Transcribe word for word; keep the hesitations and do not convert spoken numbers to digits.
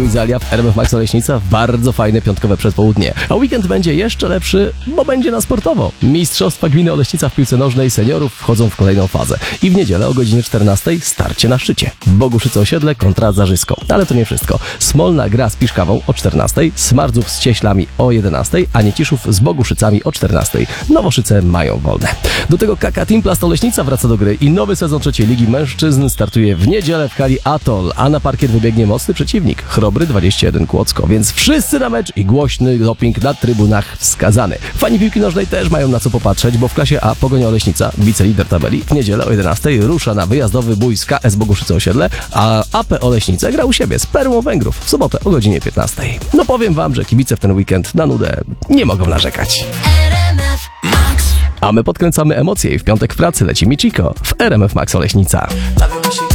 i Zalia w R M F Max Oleśnica w bardzo fajne piątkowe przedpołudnie. A weekend będzie jeszcze lepszy, bo będzie na sportowo. Mistrzostwa Gminy Oleśnica w piłce nożnej seniorów wchodzą w kolejną fazę. I w niedzielę o godzinie czternastej starcie na szczycie. Boguszyce Osiedle kontra Zarzysko. Ale to nie wszystko. Smolna gra z Piszkawą o czternastej, Smardzów z Cieślami o jedenastej, a Nieciszów z Boguszycami o czternastej. Nowoszyce mają wolne. Do tego K K Team Plast Oleśnica wraca do gry i nowy sezon trzeciej Ligi Mężczyzn startuje w niedzielę w hali Atol, a na parkiet wybiegnie mocny przeciwnik, Chrobry dwadzieścia jeden Kłodzko, więc wszyscy na mecz i głośny doping na trybunach wskazany. Fani piłki nożnej też mają na co popatrzeć, bo w klasie A Pogonia Oleśnica, wicelider tabeli, w niedzielę o jedenastej rusza na wyjazdowy bój z K S Boguszyce Osiedle, a A P Oleśnica gra u siebie z Perłą Węgrów w sobotę o godzinie piętnastej. No powiem wam, że kibice w ten weekend na nudę nie mogą narzekać. A my podkręcamy emocje i w piątek w pracy leci Michiko w R M F Max Oleśnica.